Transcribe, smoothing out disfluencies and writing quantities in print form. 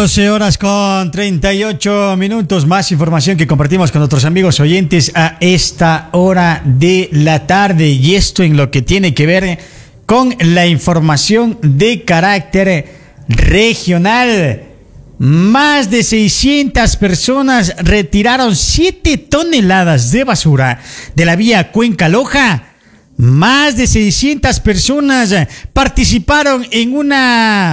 12 horas con 38 minutos. Más información que compartimos con nuestros amigos oyentes a esta hora de la tarde. Y esto en lo que tiene que ver con la información de carácter regional. Más de 600 personas retiraron 7 toneladas de basura de la vía Cuenca-Loja. Más de 600 personas participaron en una